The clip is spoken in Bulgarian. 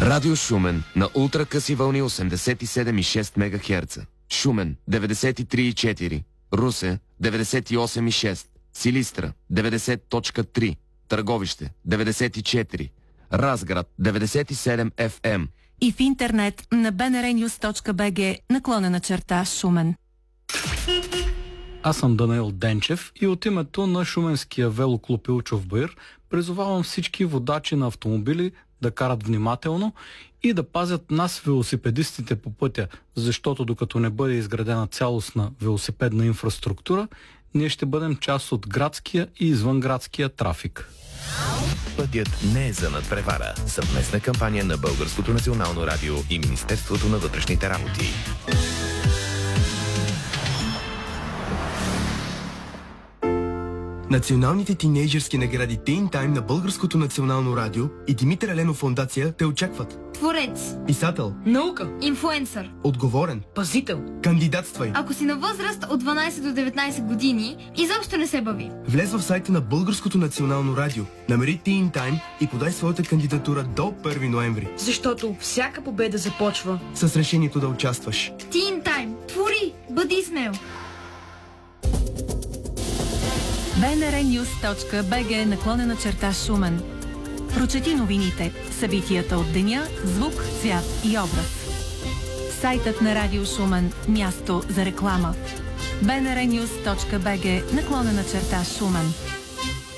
Радио Шумен на ултракъси вълни 87,6 МГц. Шумен 93,4. Русе 98,6. Силистра 90.3. Търговище 94. Разград 97 FM. И в интернет на bnrnews.bg/Шумен. Аз съм Данаил Денчев и от името на Шуменския велоклуб Илчов Баир призовавам всички водачи на автомобили да карат внимателно и да пазят нас, велосипедистите, по пътя, защото докато не бъде изградена цялостна велосипедна инфраструктура, ние ще бъдем част от градския и извънградския трафик. Пътят не е за надпревара. Съвместна кампания на Българското национално радио и Министерството на вътрешните работи. Националните тинейджърски награди Teen Time на Българското национално радио и Димитър Еленов фондация те очакват. Творец, писател, наука, инфлуенсър, отговорен, пазител. Кандидатствай. Ако си на възраст от 12 до 19 години, изобщо не се бави. Влез в сайта на Българското национално радио, намери Teen Time и подай своята кандидатура до 1 ноември. Защото всяка победа започва с решението да участваш. Teen Time. Твори! Бъди смел! bnrnews.bg/Шумен. Прочети новините, събитията от деня, звук, цвят и образ. Сайтът на Радио Шумен – място за реклама. bnrnews.bg/Шумен.